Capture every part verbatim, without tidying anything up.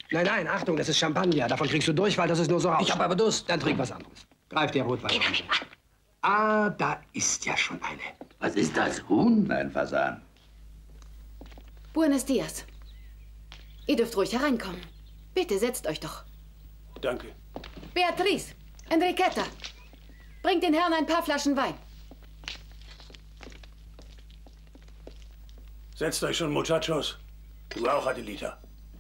Nein, nein, Achtung, das ist Champagner. Davon kriegst du Durchfall, das ist nur so raus. Ich hab aber Durst. Dann trink was anderes. Greif dir Rotwein. Ah, da ist ja schon eine. Was ist das? Huhn? Nein, Fasan. Buenos Dias. Ihr dürft ruhig hereinkommen. Bitte, setzt euch doch. Danke. Beatrice, Enriqueta, bringt den Herrn ein paar Flaschen Wein. Setzt euch schon, Muchachos. Du auch, Adelita.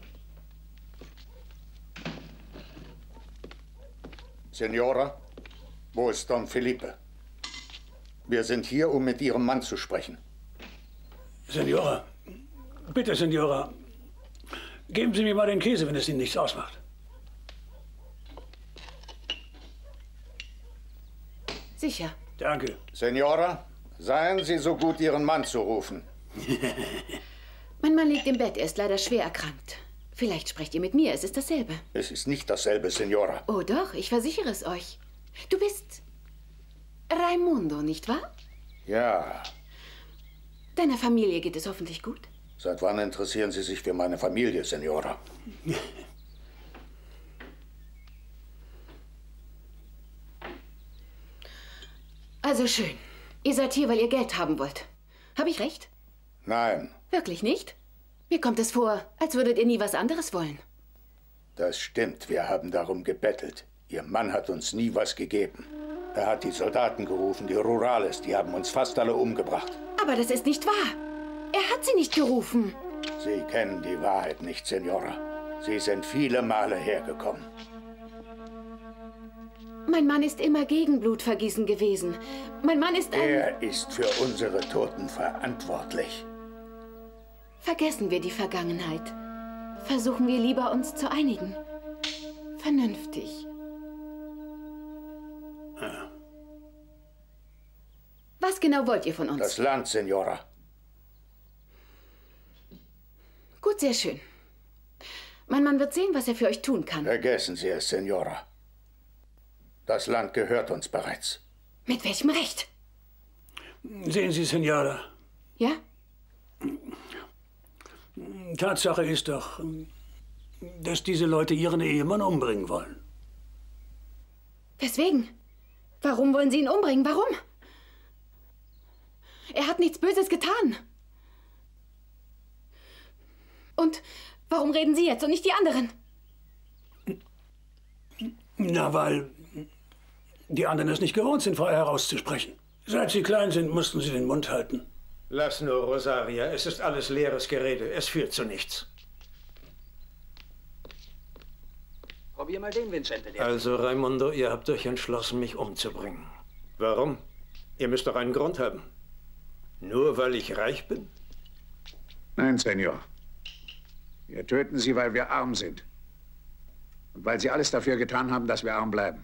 Senora, wo ist Don Felipe? Wir sind hier, um mit Ihrem Mann zu sprechen. Senora, bitte, Senora, geben Sie mir mal den Käse, wenn es Ihnen nichts ausmacht. Sicher. Danke. Senora, seien Sie so gut, Ihren Mann zu rufen. Mein Mann liegt im Bett, er ist leider schwer erkrankt. Vielleicht sprecht ihr mit mir, es ist dasselbe. Es ist nicht dasselbe, Senora. Oh doch, ich versichere es euch. Du bist Raimundo, nicht wahr? Ja. Deiner Familie geht es hoffentlich gut? Seit wann interessieren Sie sich für meine Familie, Senora? Also schön. Ihr seid hier, weil ihr Geld haben wollt. Habe ich recht? Nein. Wirklich nicht? Mir kommt es vor, als würdet ihr nie was anderes wollen. Das stimmt, wir haben darum gebettelt. Ihr Mann hat uns nie was gegeben. Er hat die Soldaten gerufen, die Rurales, die haben uns fast alle umgebracht. Aber das ist nicht wahr. Er hat sie nicht gerufen. Sie kennen die Wahrheit nicht, Senora. Sie sind viele Male hergekommen. Mein Mann ist immer gegen Blutvergießen gewesen. Mein Mann ist ein... Er ist für unsere Toten verantwortlich. Vergessen wir die Vergangenheit. Versuchen wir lieber, uns zu einigen. Vernünftig. Ja. Was genau wollt ihr von uns? Das Land, Senora. Gut, sehr schön. Mein Mann wird sehen, was er für euch tun kann. Vergessen Sie es, Senora. Das Land gehört uns bereits. Mit welchem Recht? Sehen Sie, Senora. Ja? Tatsache ist doch, dass diese Leute ihren Ehemann umbringen wollen. Weswegen? Warum wollen Sie ihn umbringen? Warum? Er hat nichts Böses getan. Und warum reden Sie jetzt und nicht die anderen? Na, weil die anderen es nicht gewohnt sind, frei herauszusprechen. Seit sie klein sind, mussten sie den Mund halten. Lass nur, Rosaria. Es ist alles leeres Gerede. Es führt zu nichts. Probier mal den, Vincente. Also, Raimundo, ihr habt euch entschlossen, mich umzubringen. Warum? Ihr müsst doch einen Grund haben. Nur weil ich reich bin? Nein, Senor. Wir töten Sie, weil wir arm sind. Und weil Sie alles dafür getan haben, dass wir arm bleiben.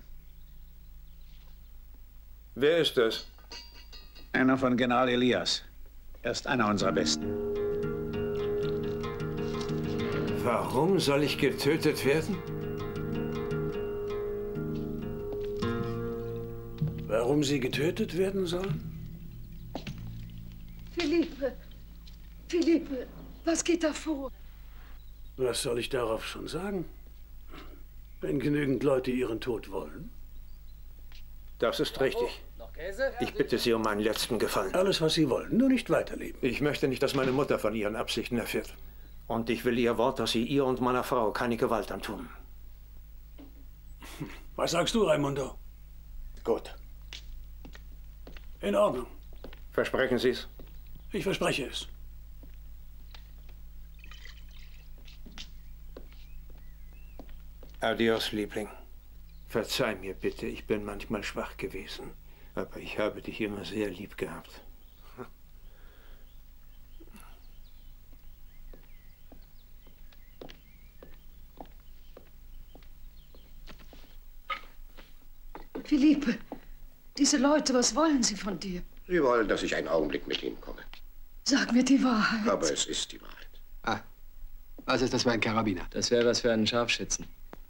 Wer ist das? Einer von General Elias. Er ist einer unserer Besten. Warum soll ich getötet werden? Warum sie getötet werden sollen? Felipe, Felipe, was geht da vor? Was soll ich darauf schon sagen? Wenn genügend Leute ihren Tod wollen. Das ist richtig. Ich bitte Sie um einen letzten Gefallen. Alles, was Sie wollen, nur nicht weiterleben. Ich möchte nicht, dass meine Mutter von Ihren Absichten erfährt. Und ich will Ihr Wort, dass Sie ihr und meiner Frau keine Gewalt antun. Was sagst du, Raimundo? Gut. In Ordnung. Versprechen Sie es? Ich verspreche es. Adios, Liebling. Verzeih mir bitte, ich bin manchmal schwach gewesen. Aber ich habe dich immer sehr lieb gehabt. Felipe, diese Leute, was wollen sie von dir? Sie wollen, dass ich einen Augenblick mit Ihnen komme. Sag mir die Wahrheit. Aber es ist die Wahrheit. Ah, was ist das für ein Karabiner? Das wäre was für einen Scharfschützen.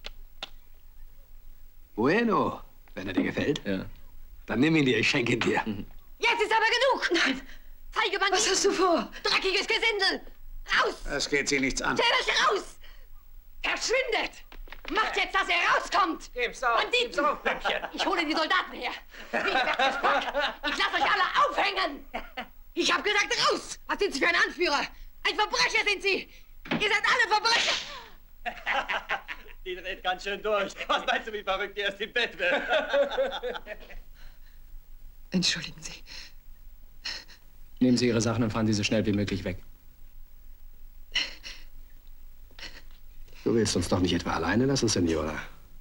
Bueno, wenn er dir gefällt. Ja. Dann nimm ihn dir, ich schenke ihn dir. Mhm. Jetzt ist aber genug! Nein! Feige Banditen! Was hast du vor? Dreckiges Gesindel! Raus! Es geht Sie nichts an. Stellt euch raus! Verschwindet! Macht jetzt, dass er rauskommt! Geb's auf, Banditen! geb's auf, Blümchen! Ich hole die Soldaten her! Ich werd das Pack! Ich lass euch alle aufhängen! Ich hab gesagt, raus! Was sind Sie für ein Anführer? Ein Verbrecher sind Sie! Ihr seid alle Verbrecher! Die dreht ganz schön durch. Was meinst du, wie verrückt die erst im Bett wird? Entschuldigen Sie. Nehmen Sie Ihre Sachen und fahren Sie so schnell wie möglich weg. Du willst uns doch nicht etwa alleine lassen, Senora?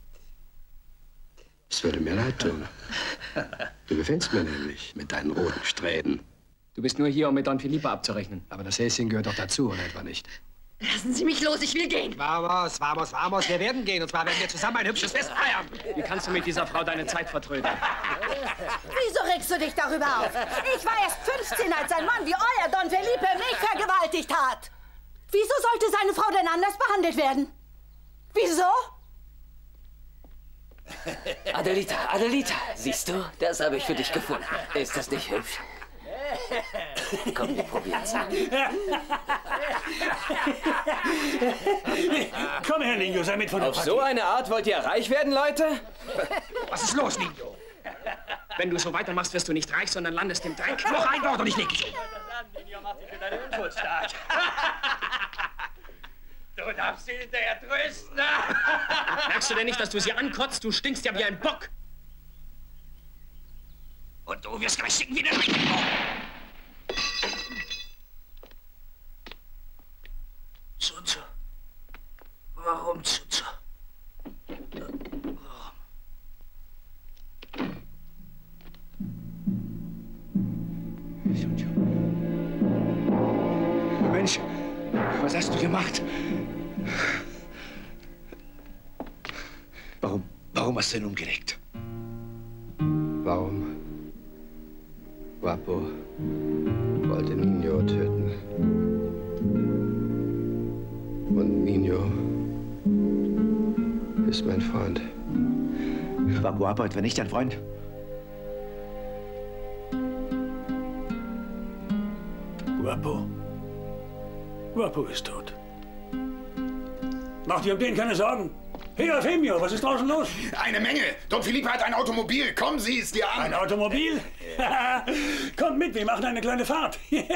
Es würde mir leid tun. Du gefällst mir nämlich mit deinen roten Strähnen. Du bist nur hier, um mit Don Filipe abzurechnen. Aber das Häschen gehört doch dazu, oder etwa nicht? Lassen Sie mich los, ich will gehen! Vamos, vamos, vamos. Wir werden gehen. Und zwar werden wir zusammen ein hübsches Fest feiern. Wie kannst du mit dieser Frau deine Zeit vertrödeln? Wieso regst du dich darüber auf? Ich war erst fünfzehn, als ein Mann wie euer Don Felipe mich vergewaltigt hat. Wieso sollte seine Frau denn anders behandelt werden? Wieso? Adelita, Adelita, siehst du? Das habe ich für dich gefunden. Ist das nicht hübsch? Komm, wir probieren's. Komm her, Nino, sei mit von der Auf Partie. so eine Art wollt ihr reich werden, Leute? Was ist los, Nino? Wenn du so weitermachst, wirst du nicht reich, sondern landest im Dreck. Noch ein Wort und ich leg dich um. Nino macht dich für deine Unschuld stark. Du darfst sie hinterher trösten. Merkst du denn nicht, dass du sie ankotzt? Du stinkst ja wie ein Bock. Und du wirst gleich stinken wie eine Rechnung. Zunze. Warum Zunze? Mensch, was hast du gemacht? Warum, warum hast du ihn umgelegt? Warum? Guapo wollte Nino töten. Und Nino ist mein Freund. War Guapo etwa nicht dein Freund? Guapo. Guapo ist tot. Mach dir um den keine Sorgen. Hey, Euphemio, was ist draußen los? Eine Menge. Don Felipe hat ein Automobil. Komm, sieh es dir an. Ein Automobil? Kommt mit, wir machen eine kleine Fahrt.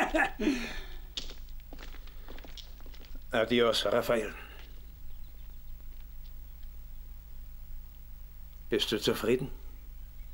Adios, Rafael. Bist du zufrieden?